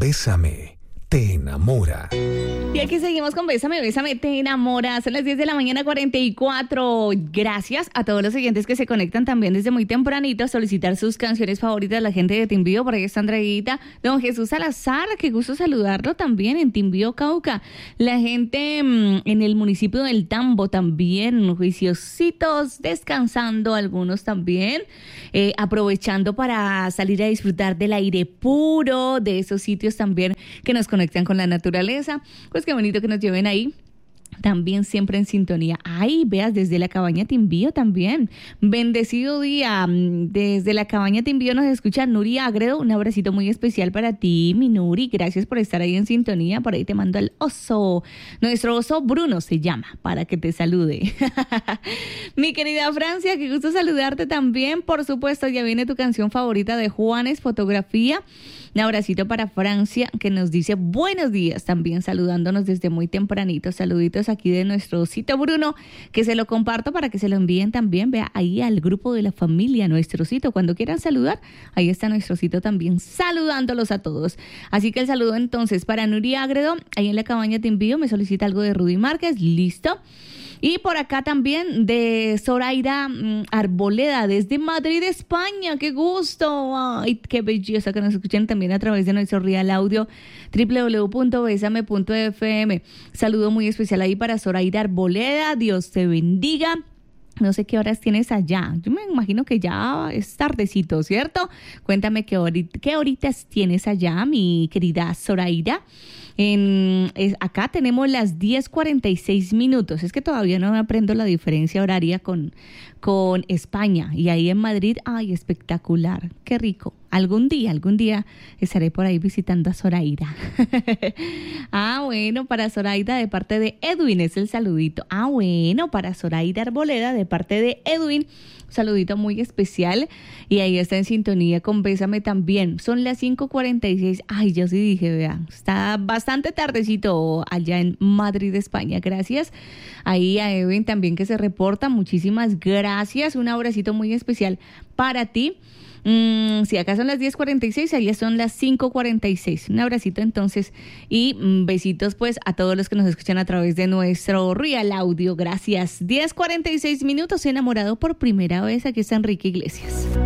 Bésame, te enamora. Y aquí seguimos con Bésame, Bésame, te enamora. Son las 10 de la mañana, 44. Gracias a todos los siguientes que se conectan también desde muy tempranito a solicitar sus canciones favoritas. La gente de Timbío, por ahí está Andreita. Don Jesús Salazar, qué gusto saludarlo también en Timbío, Cauca. La gente en el municipio del Tambo también, juiciositos, descansando algunos también. Aprovechando para salir a disfrutar del aire puro, de esos sitios también que nos conectan con la naturaleza. Pues qué bonito que nos lleven ahí. También siempre en sintonía. Ay, veas, desde la cabaña Timbío también. Bendecido día. Desde la cabaña Timbío nos escucha Nuri Agredo. Un abracito muy especial para ti, mi Nuri. Gracias por estar ahí en sintonía. Por ahí te mando al oso. Nuestro oso Bruno se llama, para que te salude. Mi querida Francia, qué gusto saludarte también. Por supuesto, ya viene tu canción favorita de Juanes, Fotografía. Un abracito para Francia, que nos dice buenos días, también saludándonos desde muy tempranito. Saluditos aquí de nuestro osito Bruno, que se lo comparto para que se lo envíen también. Vea ahí al grupo de la familia, nuestro osito. Cuando quieran saludar, ahí está nuestro osito también saludándolos a todos. Así que el saludo entonces para Nuri Agredo, ahí en la cabaña te envío. Me solicita algo de Rudy Márquez, listo. Y por acá también de Zoraida Arboleda, desde Madrid, España. ¡Qué gusto! ¡Ay, qué belleza que nos escuchen también a través de nuestro Real Audio, www.besame.fm. Saludo muy especial ahí para Zoraida Arboleda. Dios te bendiga. No sé qué horas tienes allá. Yo me imagino que ya es tardecito, ¿cierto? Cuéntame qué horitas tienes allá, mi querida Zoraida. Acá tenemos las 10:46. Es que todavía no me aprendo la diferencia horaria con España. Y ahí en Madrid, ¡ay, espectacular! ¡Qué rico! Algún día estaré por ahí visitando a Zoraida. Bueno, para Zoraida de parte de Edwin es el saludito. Bueno, para Zoraida Arboleda de parte de Edwin, un saludito muy especial. Y ahí está en sintonía con Bésame también. Son las 5:46. Ay, yo sí dije, vean, está bastante tardecito allá en Madrid, España. Gracias ahí a Edwin también que se reporta. Muchísimas gracias. Un abracito muy especial para ti. Si acá son las 10:46, allá son las 5:46. Un abracito entonces y besitos pues a todos los que nos escuchan a través de nuestro Real Audio. Gracias. 10:46, enamorado por primera vez. Aquí está Enrique Iglesias.